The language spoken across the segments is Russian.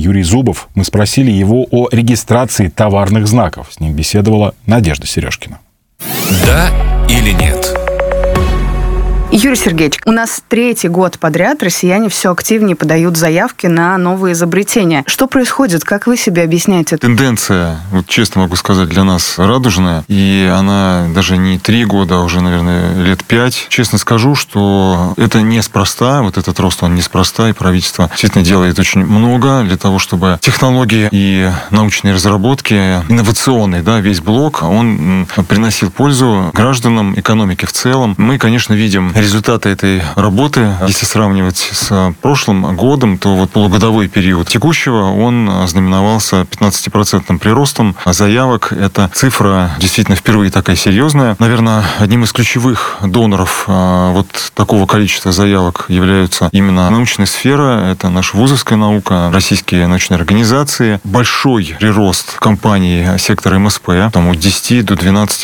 Юрий Зубов. Мы спросили его о регистрации товарных знаков. С ним беседовала Надежда Сережкина. Да или нет? Юрий Сергеевич, у нас 3-й год подряд россияне все активнее подают заявки на новые изобретения. Что происходит? Как вы себе объясняете это? Тенденция, вот честно могу сказать, для нас радужная. И она даже не 3 года, а уже, наверное, лет 5. Честно скажу, что это неспроста. Вот этот рост, он неспроста. И правительство действительно делает очень много для того, чтобы технологии и научные разработки, инновационный, весь блок, он приносил пользу гражданам, экономике в целом. Мы, конечно, видим результаты этой работы. Если сравнивать с прошлым годом, то вот полугодовой период текущего, он знаменовался 15% приростом заявок. Это цифра действительно впервые такая серьезная. Наверное, одним из ключевых доноров вот такого количества заявок являются именно научная сфера. Это наша вузовская наука, российские научные организации. Большой прирост компаний сектора МСП. Там от 10 до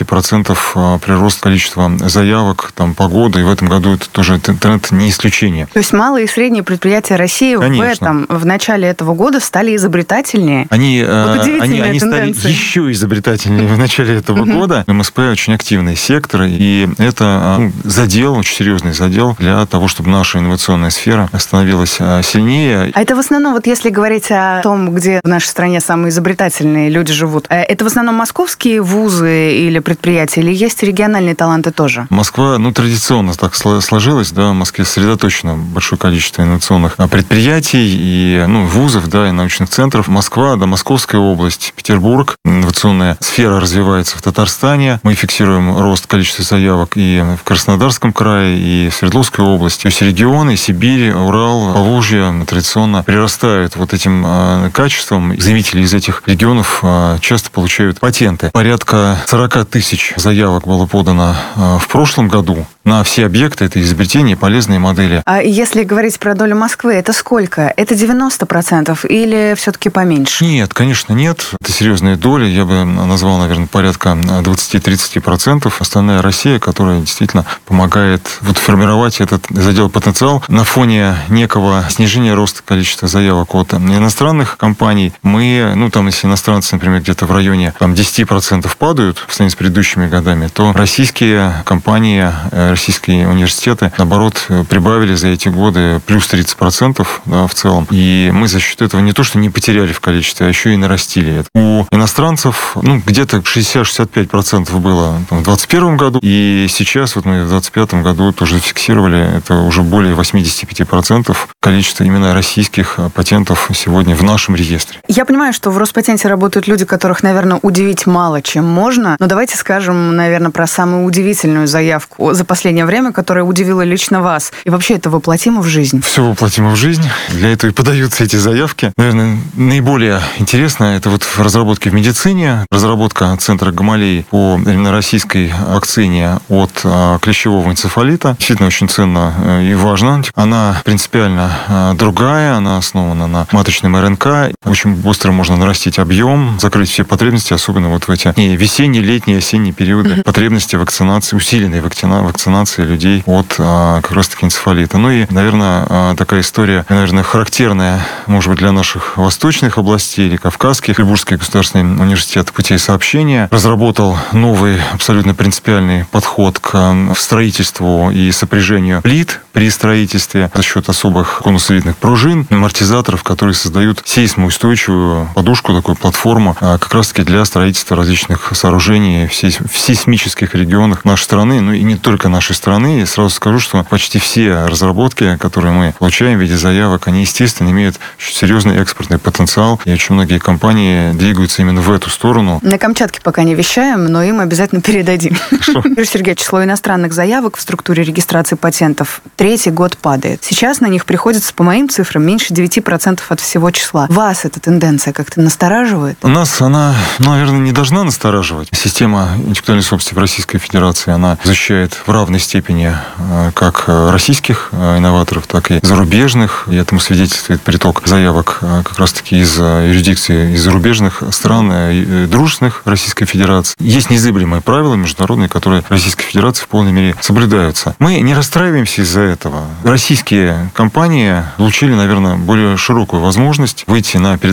12% прирост количества заявок по году. И в этом году это тоже тренд не исключение. То есть малые и средние предприятия России в начале этого года стали изобретательнее? Они стали еще изобретательнее в начале этого года. МСП очень активный сектор, и это задел, очень серьезный задел для того, чтобы наша инновационная сфера становилась сильнее. А это в основном, вот если говорить о том, где в нашей стране самые изобретательные люди живут, это в основном московские вузы или предприятия, или есть региональные таланты тоже? Москва, традиционно так сложилось, в Москве сосредоточено большое количество инновационных предприятий и вузов, и научных центров. Москва, Московская область, Петербург. Инновационная сфера развивается в Татарстане. Мы фиксируем рост количества заявок и в Краснодарском крае, и в Свердловской области. Все регионы, Сибирь, Урал, Поволжье традиционно прирастают вот этим качеством. Заявители из этих регионов часто получают патенты. Порядка 40 тысяч заявок было подано в прошлом году на все объекты, это изобретения, полезные модели. А если говорить про долю Москвы, это сколько? Это 90% или все-таки поменьше? Нет, конечно, нет. Это серьезная доля. Я бы назвал, наверное, порядка 20-30%. Основная Россия, которая действительно помогает формировать этот задел потенциал. На фоне некого снижения роста количества заявок от иностранных компаний, мы, если иностранцы, например, где-то в районе 10% падают в сравнении с предыдущими годами, то российские компании, российские университеты, наоборот, прибавили за эти годы плюс 30% в целом. И мы за счет этого не то, что не потеряли в количестве, а еще и нарастили это. У иностранцев где-то 60-65% было в 2021 году. И сейчас мы в 2025 году тоже фиксировали, это уже более 85% количества именно российских патентов сегодня в нашем реестре. Я понимаю, что в Роспатенте работают люди, которых, наверное, удивить мало чем можно. Но давайте скажем, наверное, про самую удивительную заявку за последнее время, которая удивила лично вас. И вообще это воплотимо в жизнь? Все воплотимо в жизнь. Для этого и подаются эти заявки. Наверное, наиболее интересно это в разработке в медицине. Разработка центра Гамалеи по именно российской вакцине от клещевого энцефалита. Действительно очень ценно и важно. Она принципиально другая. Она основана на маточном РНК. Очень быстро можно нарастить объем, закрыть все потребности, особенно в эти весенние, летние, осенние периоды. Потребности вакцинации, усиленной вакцинации людей от как раз-таки энцефалита. И, наверное, такая история, характерная, может быть, для наших восточных областей или кавказских. Эльбурский государственный университет путей сообщения разработал новый, абсолютно принципиальный подход к строительству и сопряжению плит при строительстве за счет особых конусовидных пружин, амортизаторов, которые создают сейсмоустойчивую подушку, такую платформу, как раз-таки для строительства различных сооружений в сейсмических регионах нашей страны, и не только нашей страны. И сразу скажу, что почти все разработки, которые мы получаем в виде заявок, они, естественно, имеют очень серьезный экспортный потенциал, и очень многие компании двигаются именно в эту сторону. На Камчатке пока не вещаем, но им обязательно передадим. Юрий Сергеевич, число иностранных заявок в структуре регистрации патентов 3-й год падает. Сейчас на них приходится, по моим цифрам, меньше 9% от всего числа. Вас эта тенденция как-то настораживает? Нас она, наверное, не должна настораживать. Система интеллектуальной собственности в Российской Федерации, она защищает в равной степени как российских инноваторов, так и зарубежных. И этому свидетельствует приток заявок как раз-таки из юрисдикции из зарубежных стран, дружественных Российской Федерации. Есть незыблемые правила международные, которые в Российской Федерации в полной мере соблюдаются. Мы не расстраиваемся из-за этого. Российские компании получили, наверное, более широкую возможность выйти на